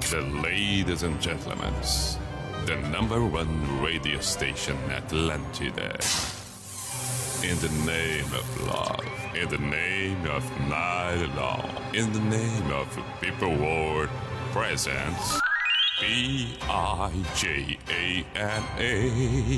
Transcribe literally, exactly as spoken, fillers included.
The ladies and gentlemen, the number one radio station Atlantida. In the name of love, in the name of night long, in the name of people world presence, B I J A N A